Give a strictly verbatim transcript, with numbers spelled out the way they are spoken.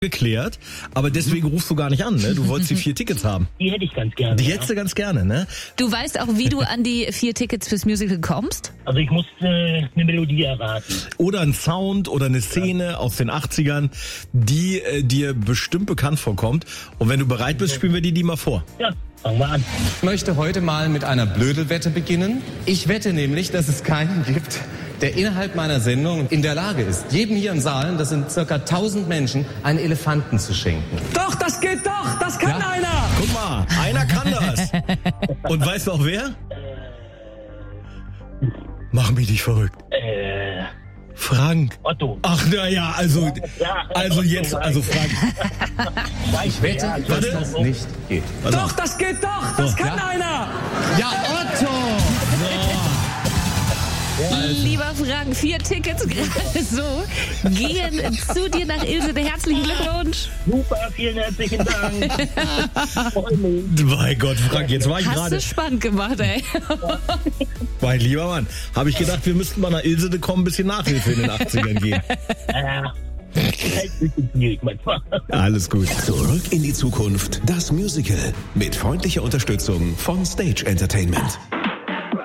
geklärt, aber deswegen rufst du gar nicht an, ne? Du wolltest die vier Tickets haben. Die hätte ich ganz gerne. Die ja. hättest du ganz gerne, ne? Du weißt auch, wie du an die vier Tickets fürs Musical kommst? Also ich muss äh, eine Melodie erraten. Oder ein Sound oder eine Szene ja. aus den achtzigern, die äh, dir bestimmt bekannt vorkommt. Und wenn du bereit bist, spielen wir die die mal vor. Ja, fangen wir an. Ich möchte heute mal mit einer Blödelwette beginnen. Ich wette nämlich, dass es keinen gibt, der innerhalb meiner Sendung in der Lage ist, jedem hier im Saal, das sind circa tausend Menschen, einen Elefanten zu schenken. Doch, das geht doch, das kann ja. einer. Guck mal, einer kann das. Und weißt du auch wer? Mach mich nicht verrückt. Äh, Frank. Otto. Ach, na ja, also, ja, also Otto, jetzt, also Frank. Ich wette, ja, dass das nicht geht. Also. Doch, das geht doch, das so. kann ja. einer. Ja, Otto. So. Also. Lieber Frank, vier Tickets gerade so gehen zu dir nach Ilse. Herzlichen Glückwunsch. Super, vielen herzlichen Dank. Mein Gott, Frank, jetzt war ich Hast gerade... Hast du spannend gemacht, ey. Mein lieber Mann, habe ich gedacht, wir müssten mal nach Ilse kommen, ein bisschen Nachhilfe in den achtzigern geben. Ja. Alles gut. Zurück in die Zukunft, das Musical mit freundlicher Unterstützung von Stage Entertainment.